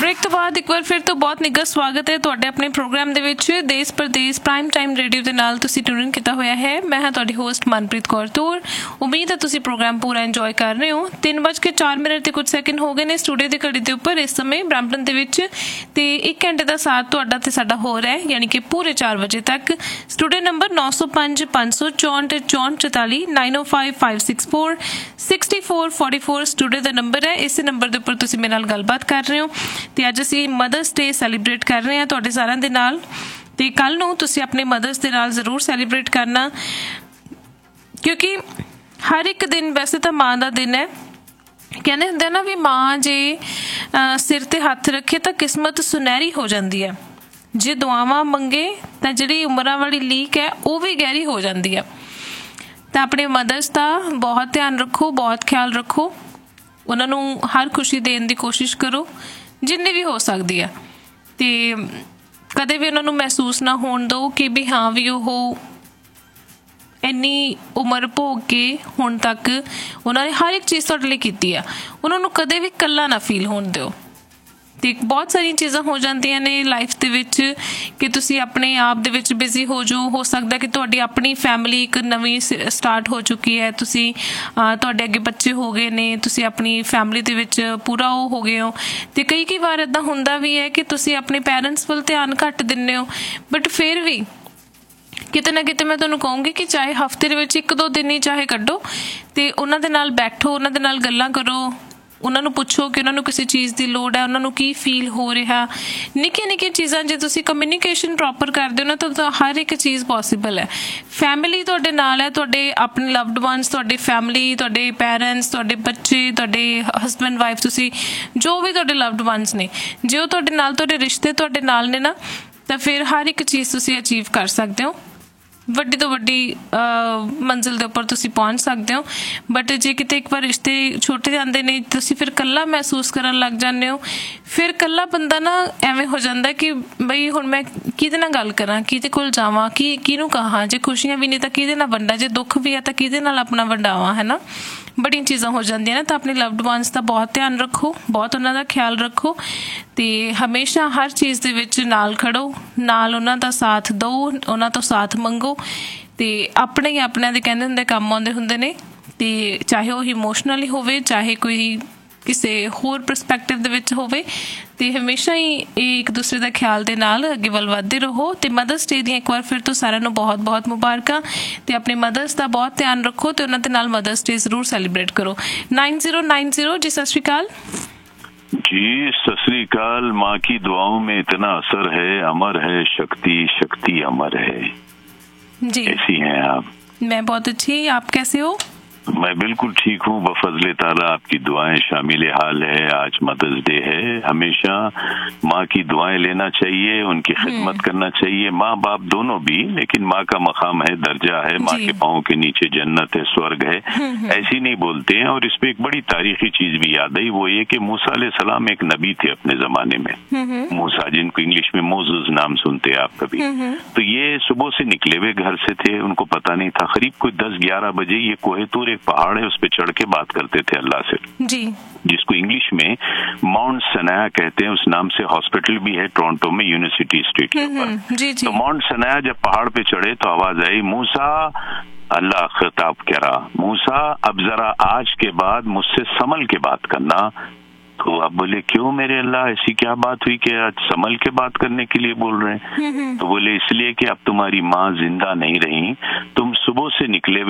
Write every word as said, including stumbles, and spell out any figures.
Break तो बाद एक बार फिर तो बहुत निੱਘਾ स्वागत है ਤੁਹਾਡੇ ਆਪਣੇ ਪ੍ਰੋਗਰਾਮ ਦੇ ਵਿੱਚ ਦੇਸ਼ ਪ੍ਰਦੇਸ਼ ਪ੍ਰਾਈਮ ਟਾਈਮ ਰੇਡੀਓ ਦੇ ਨਾਲ ਤੁਸੀਂ ਟਿਊਨ ਕੀਤਾ ਹੋਇਆ ਹੈ। ਮੈਂ ਹਾਂ ਤੁਹਾਡੀ ਹੋਸਟ ਮਨਪ੍ਰੀਤ ਕੌਰ ਤੂਰ। ਉਮੀਦ ਹੈ ਤੁਸੀਂ ਪ੍ਰੋਗਰਾਮ ਪੂਰਾ ਇੰਜੋਏ ਕਰ ਰਹੇ ਹੋ। ਤਿੰਨ ਵੱਜ ਕੇ ਚਾਰ ਮਿੰਟ ਤੇ ਕੁਝ ਸੈਕਿੰਡ ਹੋ ਗਏ ਨੇ ਸਟੂਡੀਓ ਦੀ ਘੜੀ ਦੇ ਉੱਪਰ ਇਸ ਸਮੇਂ ਬਰੈਂਪਟਨ ਦੇ ਵਿੱਚ, ਤੇ ਇੱਕ ਘੰਟੇ ਦਾ ਸਾਥ ਤੁਹਾਡਾ ਤੇ ਸਾਡਾ ਹੋ ਰਿਹਾ ਹੈ, ਯਾਨੀ ਕਿ ਪੂਰੇ ਚਾਰ ਵਜੇ ਤੱਕ। ਸਟੂਡੀਓ ਨੰਬਰ ਨੌ ਸੌ ਪੰਜ ਪੰਜ ਸੌ ਚੌਂਹਠ ਚੌਂਹਠ ਚੁਤਾਲੀ ਨਾਈਨ ਓ five five six four sixty four forty four studio ਦਾ ਨੰਬਰ ਹੈ। ਇਸੇ ਨੰਬਰ ਦੇ ਉੱਪਰ ਤੁਸੀਂ ਮੇਰੇ ਨਾਲ ਗੱਲਬਾਤ ਕਰ ਰਹੇ ਹੋ। ਤੇ ਅੱਜ ਅਸੀਂ ਮਦਰਸ ਡੇ ਸੈਲੀਬ੍ਰੇਟ ਕਰ ਰਹੇ ਹਾਂ ਤੁਹਾਡੇ ਸਾਰਿਆਂ ਦੇ ਨਾਲ, ਤੇ ਕੱਲ ਨੂੰ ਤੁਸੀਂ ਆਪਣੇ ਮਦਰਸ ਦੇ ਨਾਲ ਜ਼ਰੂਰ ਸੈਲੀਬ੍ਰੇਟ ਕਰਨਾ, ਕਿਉਂਕਿ ਹਰ ਇੱਕ ਦਿਨ ਵੈਸੇ ਤਾਂ ਮਾਂ ਦਾ ਦਿਨ ਹੈ। ਕਹਿੰਦੇ ਹੁੰਦੇ ਨਾ ਵੀ ਮਾਂ ਜੇ ਸਿਰ ਤੇ ਹੱਥ ਰੱਖੇ ਤਾਂ ਕਿਸਮਤ ਸੁਨਹਿਰੀ ਹੋ ਜਾਂਦੀ ਹੈ, ਜੇ ਦੁਆਵਾਂ ਮੰਗੇ ਤਾਂ ਜਿਹੜੀ ਉਮਰਾਂ ਵਾਲੀ ਲੀਕ ਹੈ ਉਹ ਵੀ ਗਹਿਰੀ ਹੋ ਜਾਂਦੀ ਹੈ। ਤਾਂ ਆਪਣੇ ਮਦਰਸ ਦਾ ਬਹੁਤ ਧਿਆਨ ਰੱਖੋ, ਬਹੁਤ ਖਿਆਲ ਰੱਖੋ, ਉਹਨਾਂ ਨੂੰ ਹਰ ਖੁਸ਼ੀ ਦੇਣ ਦੀ ਕੋਸ਼ਿਸ਼ ਕਰੋ ਜਿੰਨੀ ਵੀ ਹੋ ਸਕਦੀ ਆ, ਤੇ ਕਦੇ ਵੀ ਉਹਨਾਂ ਨੂੰ ਮਹਿਸੂਸ ਨਾ ਹੋਣ ਦਿਓ ਕਿ ਵੀ ਹਾਂ ਵੀ ਉਹ ਇੰਨੀ ਉਮਰ ਭੋਗ ਕੇ ਹੁਣ ਤੱਕ ਉਹਨਾਂ ਨੇ ਹਰ ਇੱਕ ਚੀਜ਼ ਤੁਹਾਡੇ ਲਈ ਕੀਤੀ ਆ। ਉਹਨਾਂ ਨੂੰ ਕਦੇ ਵੀ ਇਕੱਲਾ ਨਾ ਫੀਲ ਹੋਣ ਦਿਓ। ਤੇ ਬਹੁਤ ਸਾਰੀਆਂ ਚੀਜ਼ਾਂ ਹੋ ਜਾਂਦੀਆਂ ਨੇ ਲਾਈਫ ਦੇ ਵਿੱਚ ਕਿ ਤੁਸੀਂ ਆਪਣੇ ਆਪ ਦੇ ਵਿੱਚ ਬਿਜ਼ੀ ਹੋ ਜਾਓ। ਹੋ ਸਕਦਾ ਕਿ ਤੁਹਾਡੀ ਆਪਣੀ ਫੈਮਿਲੀ ਇੱਕ ਨਵੀਂ ਸਟਾਰਟ ਹੋ ਚੁੱਕੀ ਹੈ, ਤੁਸੀਂ ਤੁਹਾਡੇ ਅੱਗੇ ਬੱਚੇ ਹੋ ਗਏ ਨੇ, ਤੁਸੀਂ ਆਪਣੀ ਫੈਮਿਲੀ ਦੇ ਵਿੱਚ ਪੂਰਾ ਉਹ ਹੋ ਗਏ ਹੋ। ਤੇ ਕਈ ਕਈ ਵਾਰ ਇੱਦਾਂ ਹੁੰਦਾ ਵੀ ਹੈ ਕਿ ਤੁਸੀਂ ਆਪਣੇ ਪੈਰੈਂਟਸ ਵੱਲ ਧਿਆਨ ਘੱਟ ਦਿੰਦੇ ਹੋ, ਬਟ ਫਿਰ ਵੀ ਕਿਤੇ ਨਾ ਕਿਤੇ ਮੈਂ ਤੁਹਾਨੂੰ ਕਹੂੰਗੀ ਕਿ ਚਾਹੇ ਹਫ਼ਤੇ ਦੇ ਵਿੱਚ ਇੱਕ ਦੋ ਦਿਨ ਹੀ ਚਾਹੇ ਕੱਢੋ ਤੇ ਉਹਨਾਂ ਦੇ ਨਾਲ ਬੈਠੋ, ਉਹਨਾਂ ਦੇ ਨਾਲ ਗੱਲਾਂ ਕਰੋ, ਉਹਨਾਂ ਨੂੰ ਪੁੱਛੋ ਕਿ ਉਹਨਾਂ ਨੂੰ ਕਿਸੇ ਚੀਜ਼ ਦੀ ਲੋੜ ਹੈ, ਉਹਨਾਂ ਨੂੰ ਕੀ ਫੀਲ ਹੋ ਰਿਹਾ। ਨਿੱਕੀਆਂ ਨਿੱਕੀਆਂ ਚੀਜ਼ਾਂ ਜੇ ਤੁਸੀਂ ਕਮਿਊਨੀਕੇਸ਼ਨ ਪ੍ਰੋਪਰ ਕਰਦੇ ਹੋ ਨਾ ਤਾਂ ਹਰ ਇੱਕ ਚੀਜ਼ ਪੋਸੀਬਲ ਹੈ। ਫੈਮਿਲੀ ਤੁਹਾਡੇ ਨਾਲ ਹੈ, ਤੁਹਾਡੇ ਆਪਣੇ ਲਵਡ ਵਨਸ, ਤੁਹਾਡੀ ਫੈਮਿਲੀ, ਤੁਹਾਡੇ ਪੈਰੈਂਟਸ, ਤੁਹਾਡੇ ਬੱਚੇ, ਤੁਹਾਡੇ ਹਸਬੈਂਡ ਵਾਈਫ, ਤੁਸੀਂ ਜੋ ਵੀ ਤੁਹਾਡੇ ਲਵਡ ਵਨਸ ਨੇ, ਜੇ ਉਹ ਤੁਹਾਡੇ ਨਾਲ, ਤੁਹਾਡੇ ਰਿਸ਼ਤੇ ਤੁਹਾਡੇ ਨਾਲ ਨੇ ਨਾ, ਤਾਂ ਫਿਰ ਹਰ ਇੱਕ ਚੀਜ਼ ਤੁਸੀਂ ਅਚੀਵ ਕਰ ਸਕਦੇ ਹੋ, ਵੱਡੀ ਤੋਂ ਵੱਡੀ ਮੰਜ਼ਿਲ ਦੇ ਉੱਪਰ ਤੁਸੀਂ ਪਹੁੰਚ ਸਕਦੇ ਹੋ। ਬਟ ਜੇ ਕਿਤੇ ਇੱਕ ਵਾਰ ਰਿਸ਼ਤੇ ਛੋਟੇ ਜਾਂਦੇ ਨੇ, ਤੁਸੀਂ ਫਿਰ ਇਕੱਲਾ ਮਹਿਸੂਸ ਕਰਨ ਲੱਗ ਜਾਂਦੇ ਹੋ। ਫਿਰ ਇਕੱਲਾ ਬੰਦਾ ਨਾ ਐਵੇਂ ਹੋ ਜਾਂਦਾ ਕਿ ਬਈ ਹੁਣ ਮੈਂ ਕਿਹਦੇ ਨਾਲ ਗੱਲ ਕਰਾਂ, ਕਿਹਦੇ ਕੋਲ ਜਾਵਾਂ, ਕੀ ਕਿਹਨੂੰ ਕਹਾਂ, ਜੇ ਖੁਸ਼ੀਆਂ ਵੀ ਨਹੀਂ ਤਾਂ ਕਿਹਦੇ ਨਾਲ ਵੰਡਾਂ, ਜੇ ਦੁੱਖ ਵੀ ਹੈ ਤਾਂ ਕਿਹਦੇ ਨਾਲ ਆਪਣਾ ਵੰਡਾਵਾਂ, ਹੈ ਨਾ। ਬੜੀਆਂ ਚੀਜ਼ਾਂ ਹੋ ਜਾਂਦੀਆਂ ਨੇ। ਤਾਂ ਆਪਣੇ ਲਵਡ ਵਨਸ ਦਾ ਬਹੁਤ ਧਿਆਨ ਰੱਖੋ, ਬਹੁਤ ਉਹਨਾਂ ਦਾ ਖਿਆਲ ਰੱਖੋ, ਤੇ ਹਮੇਸ਼ਾ ਹਰ ਚੀਜ਼ ਦੇ ਵਿੱਚ ਨਾਲ ਖੜੋ, ਨਾਲ ਉਹਨਾਂ ਦਾ ਸਾਥ ਦਿਓ, ਉਹਨਾਂ ਤੋਂ ਸਾਥ ਮੰਗੋ। ਤੇ ਆਪਣੇ ਹੀ ਆਪਣਿਆਂ ਦੇ ਕਹਿੰਦੇ ਹੁੰਦੇ ਕੰਮ ਆਉਂਦੇ ਹੁੰਦੇ ਨੇ, ਤੇ ਚਾਹੇ ਉਹ ਇਮੋਸ਼ਨਲੀ ਹੋਵੇ, ਚਾਹੇ ਕੋਈ ਕਿਸੇ ਹੋਰ ਪਰਸਪੈਕਟਿਵ ਦੇ ਵਿੱਚ ਹੋਵੇ, ਤੇ ਹਮੇਸ਼ਾ ਹੀ ਇਹ ਇੱਕ ਦੂਸਰੇ ਦਾ ਖਿਆਲ ਦੇ ਨਾਲ ਅੱਗੇ ਵੱਲ ਵੱਧਦੇ ਰਹੋ। ਤੇ ਮਦਰਸ ਡੇ ਦੀਆਂ ਇੱਕ ਵਾਰ ਫਿਰ ਤੋਂ ਸਾਰਿਆਂ ਨੂੰ ਬਹੁਤ ਬਹੁਤ ਮੁਬਾਰਕਾਂ, ਤੇ ਆਪਣੇ ਮਦਰਸ ਦਾ ਬਹੁਤ ਧਿਆਨ ਰੱਖੋ ਤੇ ਉਹਨਾਂ ਦੇ ਨਾਲ ਮਦਰਸ ਡੇ ਜ਼ਰੂਰ ਸੈਲੀਬ੍ਰੇਟ ਕਰੋ। नाइन जीरो नाइन जीरो जी सत श्री अकाल जी। सत श्री अकाल। माँ की दुआओं में इतना असर है, अमर है शक्ति, शक्ति अमर है जी। कैसी हैं आप? मैं बहुत अच्छी, आप कैसे हो? मैं बिल्कुल ठीक हूँ, बफजले ताला आपकी दुआएं शामिल हाल है। आज मदर्स डे है, हमेशा माँ की दुआएं लेना चाहिए, उनकी खिदमत करना चाहिए, माँ बाप दोनों भी, लेकिन माँ का मकाम है, दर्जा है, माँ के पाँव के नीचे जन्नत है, स्वर्ग है, ऐसी नहीं बोलते हैं। और इस पे एक बड़ी तारीखी चीज भी याद आई, वो ये कि मूसा अलैहिस्सलाम एक नबी थे अपने जमाने में। मूसा, जिनको इंग्लिश में मोसेस नाम सुनते हैं आप कभी, तो ये सुबह से निकले हुए घर से थे, उनको पता नहीं था, करीब कोई दस ग्यारह बजे ये कोहेतूर पहाड़ है उस पे चढ़ के बात करते थे अल्लाह से जी, जिसको इंग्लिश में माउंट सनाया कहते हैं। उस नाम से हॉस्पिटल भी है टोरंटो में, यूनिवर्सिटी स्ट्रीट के ऊपर। तो माउंट सनाया जब पहाड़ पे चढ़े तो आवाज आई, मूसा, अल्लाह खिताब करा, मूसा अब जरा आज के बाद मुझसे संभल के बात करना। तो आप बोले क्यों मेरे अल्लाह, ऐसी क्या बात हुई कि आज संभल के बात करने के लिए बोल रहे हैं? तो बोले इसलिए कि अब तुम्हारी माँ जिंदा नहीं रही, तुम सुबह से निकले